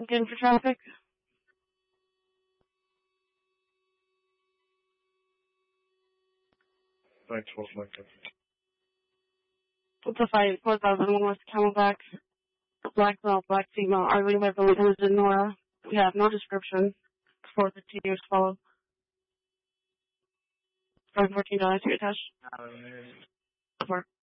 Again for traffic. Thanks, 12 Mike. It's a fight. 4001 West Camelback. Black male, black female. Arguing by the leaders in Nora. We have no description. 415 years followed. 514 to attach. Report.